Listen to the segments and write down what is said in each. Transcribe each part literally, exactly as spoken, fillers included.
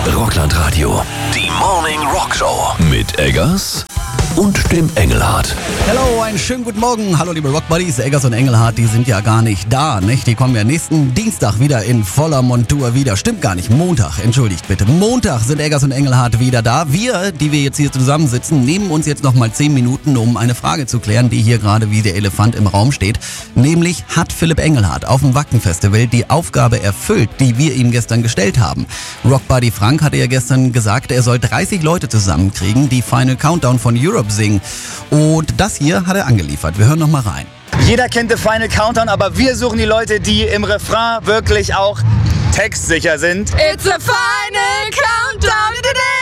Rockland-Radio. Die Morning Rock Show. Mit Eggers und dem Engelhardt. Hallo, einen schönen guten Morgen. Hallo liebe Rockbuddies, Eggers und Engelhardt, die sind ja gar nicht da, nicht? Die kommen ja nächsten Dienstag wieder in voller Montur wieder. Stimmt gar nicht, Montag, entschuldigt bitte. Montag sind Eggers und Engelhardt wieder da. Wir, die wir jetzt hier zusammensitzen, nehmen uns jetzt nochmal zehn Minuten, um eine Frage zu klären, die hier gerade wie der Elefant im Raum steht. Nämlich, hat Philipp Engelhardt auf dem Wacken-Festival die Aufgabe erfüllt, die wir ihm gestern gestellt haben? Rockbuddy Frank hatte ja gestern gesagt, er soll dreißig Leute zusammenkriegen, die Final Countdown von Europe singen. Und das hier hat er angeliefert. Wir hören noch mal rein. Jeder kennt The Final Countdown, aber wir suchen die Leute, die im Refrain wirklich auch textsicher sind. It's a final countdown.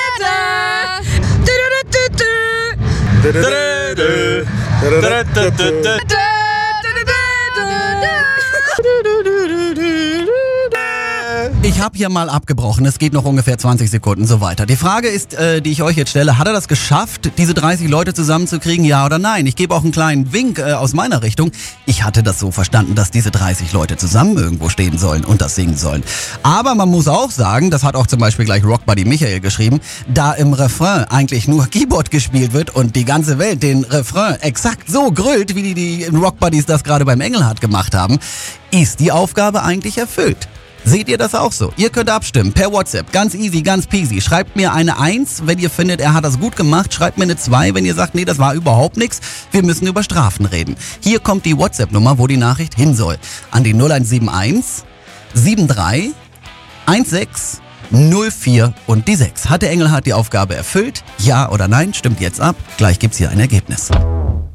Ich habe hier mal abgebrochen, es geht noch ungefähr zwanzig Sekunden so weiter. Die Frage ist, äh, die ich euch jetzt stelle, hat er das geschafft, diese dreißig Leute zusammenzukriegen, ja oder nein? Ich gebe auch einen kleinen Wink äh, aus meiner Richtung. Ich hatte das so verstanden, dass diese dreißig Leute zusammen irgendwo stehen sollen und das singen sollen. Aber man muss auch sagen, das hat auch zum Beispiel gleich Rockbuddy Michael geschrieben, da im Refrain eigentlich nur Keyboard gespielt wird und die ganze Welt den Refrain exakt so grölt, wie die, die Rockbuddies das gerade beim Engelhardt gemacht haben, ist die Aufgabe eigentlich erfüllt. Seht ihr das auch so? Ihr könnt abstimmen per WhatsApp. Ganz easy, ganz peasy. Schreibt mir eine eins, wenn ihr findet, er hat das gut gemacht. Schreibt mir eine zwei, wenn ihr sagt, nee, das war überhaupt nichts. Wir müssen über Strafen reden. Hier kommt die WhatsApp-Nummer, wo die Nachricht hin soll. An die null eins sieben eins sieben drei eins sechs null vier und die sechs. Hat der Engelhardt die Aufgabe erfüllt? Ja oder nein? Stimmt jetzt ab. Gleich gibt's hier ein Ergebnis.